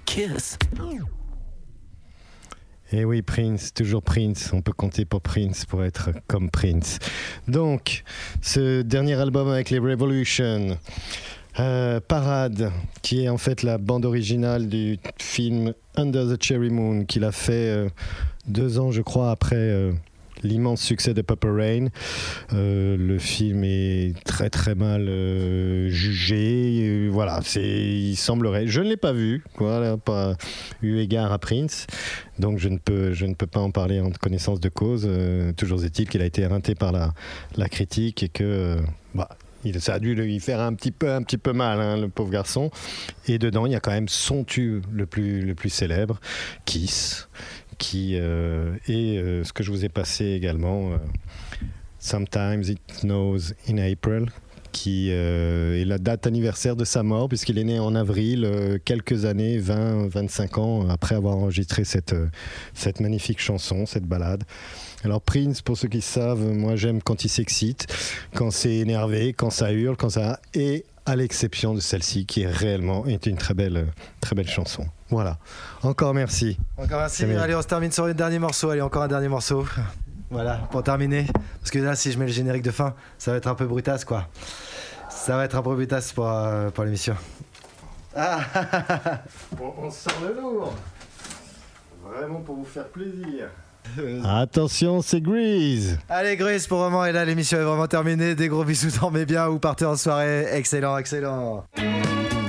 Kiss. Et oui, Prince, toujours Prince. On peut compter pour Prince pour être comme Prince. Donc, ce dernier album avec les Revolution, Parade, qui est en fait la bande originale du film Under the Cherry Moon, qu'il a fait 2 ans, je crois, après l'immense succès de Purple Rain. Le film est très très mal jugé. Voilà, il semblerait. Je ne l'ai pas vu, voilà, pas eu égard à Prince. Donc je ne peux pas en parler en connaissance de cause. Toujours est-il qu'il a été éreinté par la critique et que ça a dû lui faire un petit peu mal, hein, le pauvre garçon. Et dedans, il y a quand même son tube le plus célèbre, Kiss, qui est ce que je vous ai passé également, Sometimes It Snows in April, qui est la date anniversaire de sa mort, puisqu'il est né en avril, quelques années, 20-25 ans après avoir enregistré cette magnifique chanson, cette ballade. Alors Prince, pour ceux qui savent, moi j'aime quand il s'excite, quand c'est énervé, quand ça hurle, et à l'exception de celle-ci qui réellement est une très belle chanson. Voilà. Encore merci. Encore merci. Allez, on se termine sur le dernier morceau. Allez, encore un dernier morceau. Voilà, pour terminer. Parce que là, si je mets le générique de fin, ça va être un peu brutasse, quoi. Ça va être un peu brutasse pour l'émission. Ah. On sort le lourd. Vraiment pour vous faire plaisir. Attention, c'est Grease. Allez, Grease pour vraiment. Et là, l'émission est vraiment terminée. Des gros bisous, dormez bien ou partez en soirée. Excellent.